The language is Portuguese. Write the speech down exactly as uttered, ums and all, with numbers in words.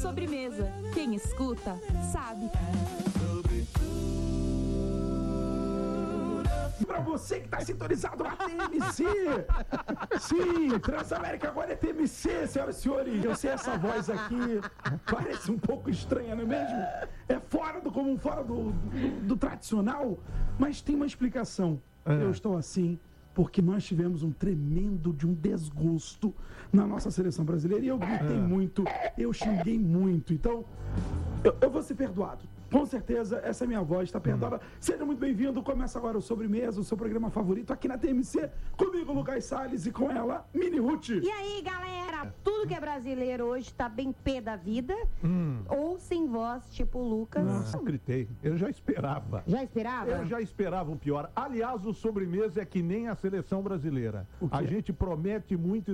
Sobremesa. Quem escuta, sabe. Pra você que tá sintonizado na T M C. Sim, Transamérica agora é T M C, senhoras e senhores. Eu sei essa voz aqui, parece um pouco estranha, não é mesmo? É fora do comum, fora do, do, do tradicional, mas tem uma explicação. É. Eu estou assim porque nós tivemos um tremendo de um desgosto na nossa seleção brasileira. E eu gritei é. muito, eu xinguei muito. Então, eu, eu vou ser perdoado. Com certeza, essa é minha voz, está perdoada. Hum. Seja muito bem-vindo. Começa agora o Sobremesa, o seu programa favorito aqui na T M C. Comigo, Lucas Salles, e com ela, Mini Ruth. E aí, galera? Tudo que é brasileiro hoje tá bem pé da vida. Hum. Ou sem voz, tipo o Lucas. Nossa, eu gritei. Eu já esperava. Já esperava? Eu já esperava o pior. Aliás, o Sobremesa é que nem a seleção brasileira. A gente promete muito